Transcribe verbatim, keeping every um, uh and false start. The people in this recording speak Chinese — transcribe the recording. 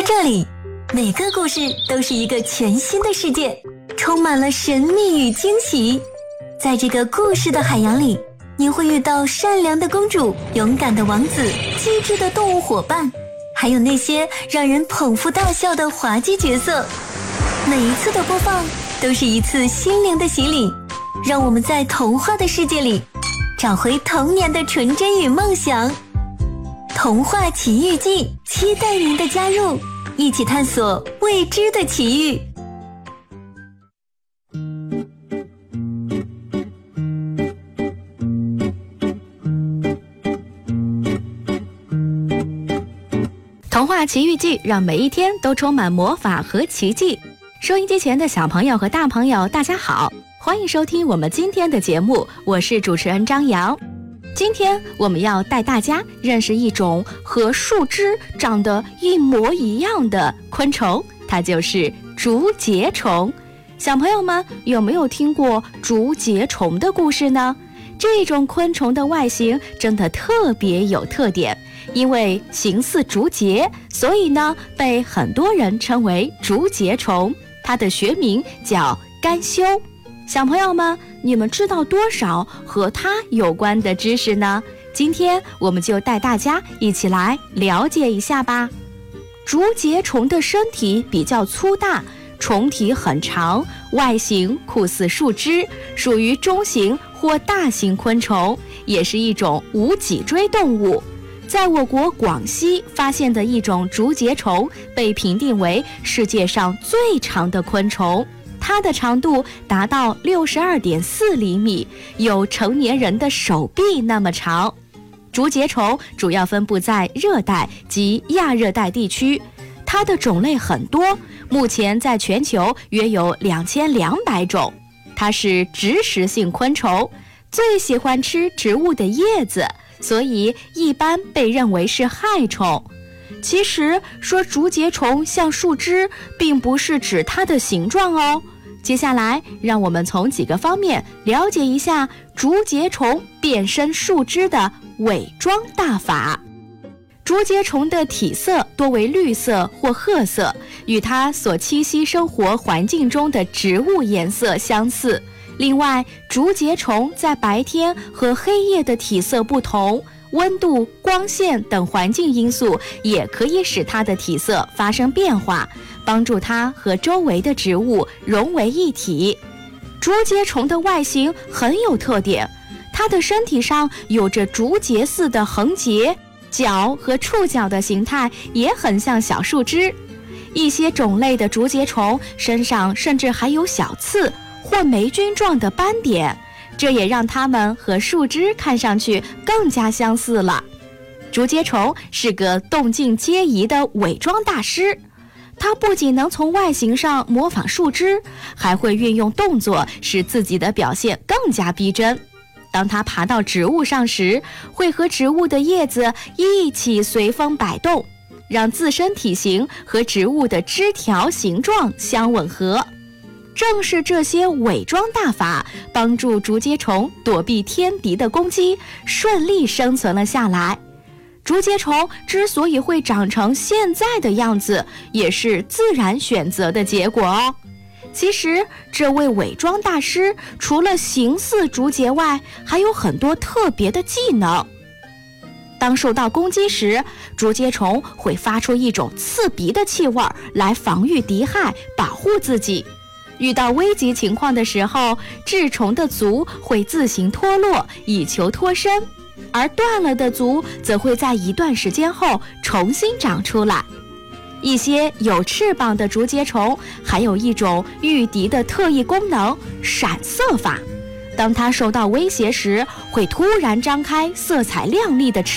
这里，每个故事都是一个全新的世界，充满了神秘与惊喜。在这个故事的海洋里，你会遇到善良的公主、勇敢的王子、机智的动物伙伴，还有那些让人捧腹大笑的滑稽角色。每一次的播放都是一次心灵的洗礼，让我们在童话的世界里找回童年的纯真与梦想。童话奇遇记，期待您的加入，一起探索未知的奇遇。 童话奇遇记，让每一天都充满魔法和奇迹。收音机前的小朋友和大朋友，大家好，欢迎收听我们今天的节目，我是主持人张扬。今天我们要带大家认识一种和树枝长得一模一样的昆虫，它就是竹节虫。小朋友们有没有听过竹节虫的故事呢？这种昆虫的外形真的特别有特点，因为形似竹节，所以呢被很多人称为竹节虫，它的学名叫甘休。小朋友们，你们知道多少和它有关的知识呢？今天我们就带大家一起来了解一下吧。竹节虫的身体比较粗大，虫体很长，外形酷似树枝，属于中型或大型昆虫，也是一种无脊椎动物。在我国广西发现的一种竹节虫被评定为世界上最长的昆虫，它的长度达到 六十二点四厘米，有成年人的手臂那么长。竹节虫主要分布在热带及亚热带地区，它的种类很多，目前在全球约有两千两百种。它是植食性昆虫，最喜欢吃植物的叶子，所以一般被认为是害虫。其实说竹节虫像树枝，并不是指它的形状哦。接下来让我们从几个方面了解一下竹节虫变身树枝的伪装大法。竹节虫的体色多为绿色或褐色，与它所栖息生活环境中的植物颜色相似。另外，竹节虫在白天和黑夜的体色不同，温度、光线等环境因素也可以使它的体色发生变化，帮助它和周围的植物融为一体。竹节虫的外形很有特点，它的身体上有着竹节似的横节，脚和触角的形态也很像小树枝。一些种类的竹节虫身上甚至还有小刺或霉菌状的斑点，这也让它们和树枝看上去更加相似了。竹节虫是个动静皆宜的伪装大师，它不仅能从外形上模仿树枝，还会运用动作使自己的表现更加逼真。当它爬到植物上时，会和植物的叶子一起随风摆动，让自身体型和植物的枝条形状相吻合。正是这些伪装大法，帮助竹节虫躲避天敌的攻击，顺利生存了下来。竹节虫之所以会长成现在的样子，也是自然选择的结果哦。其实，这位伪装大师除了形似竹节外，还有很多特别的技能。当受到攻击时，竹节虫会发出一种刺鼻的气味来防御敌害，保护自己。遇到危急情况的时候，稚虫的足会自行脱落，以求脱身，而断了的足则会在一段时间后重新长出来。一些有翅膀的竹节虫还有一种御敌的特异功能——闪色法。当它受到威胁时，会突然张开色彩亮丽的翅